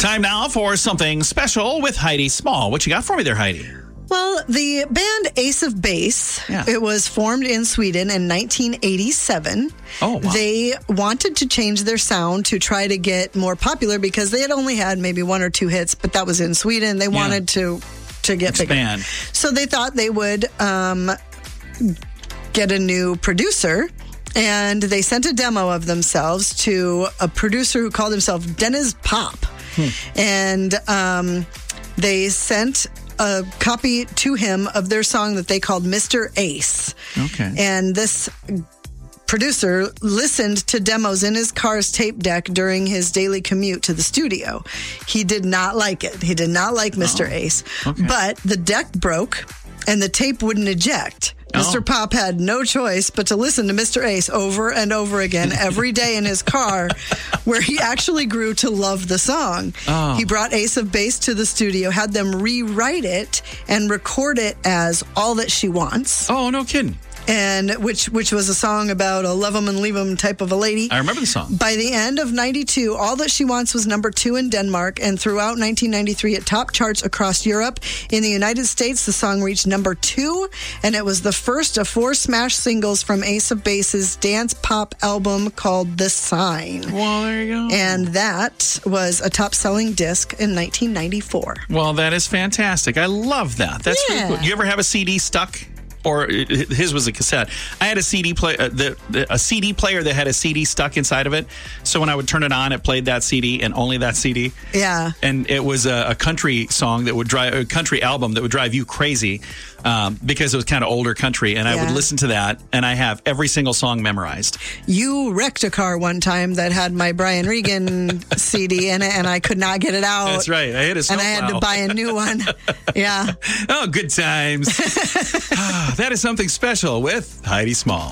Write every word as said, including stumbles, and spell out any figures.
Time now for something special with Heidi Small. What you got for me there, Heidi? Well, the band Ace of Base, Yeah. it was formed in Sweden in nineteen eighty-seven. Oh, wow. They wanted to change their sound to try to get more popular because they had only had maybe one or two hits, but that was in Sweden. They wanted to to get Expand. bigger. So they thought they would um, get a new producer. And they sent a demo of themselves to a producer who called himself Dennis Pop. Hmm. And um, they sent a copy to him of their song that they called Mister Ace. Okay. And this producer listened to demos in his car's tape deck during his daily commute to the studio. He did not like it. He did not like Mister Oh. Ace. Okay. But the deck broke and the tape wouldn't eject. Mister Oh. Pop had no choice but to listen to Mister Ace over and over again every day in his car, where he actually grew to love the song. Oh. He brought Ace of Base to the studio, had them rewrite it and record it as All That She Wants, Oh, no kidding. and which which was a song about a love 'em and leave 'em type of a lady. I remember the song. By the end of ninety-two, All That She Wants was number two in Denmark, and throughout nineteen ninety-three, it topped charts across Europe. In the United States, the song reached number two, and it was the first of four smash singles from Ace of Base's dance pop album called The Sign. Well, there you go. And that was a top-selling disc in nineteen ninety-four. Well, that is fantastic. I love that. That's Yeah. really cool. You ever have a C D stuck? Or uh, his was a cassette. I had a C D play, uh, the, the a C D player that had a C D stuck inside of it. So when I would turn it on, it played that C D and only that C D. Yeah. And it was a, a country song that would drive a country album that would drive you crazy um, because it was kind of older country. And I Yeah. would listen to that, and I have every single song memorized. You wrecked a car one time that had my Brian Regan C D in it, and I could not get it out. That's right. I hit a And I had to snowplow. buy a new one. Yeah. Oh, good times. Ah, that is something special with Heidi Small.